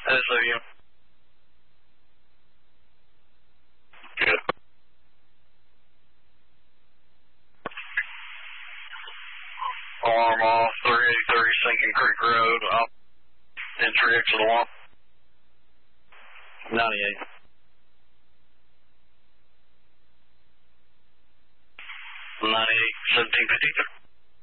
SOU. Good. Alarm off, 3830 Sinking Creek Road, entry exit alarm. 98. 98, 1753.